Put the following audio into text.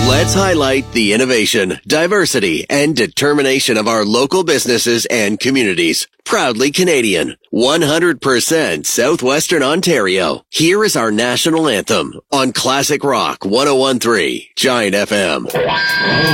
Let's highlight the innovation, diversity, and determination of our local businesses and communities. Proudly Canadian, 100% Southwestern Ontario. Here is our national anthem on Classic Rock 101.3 Giant FM.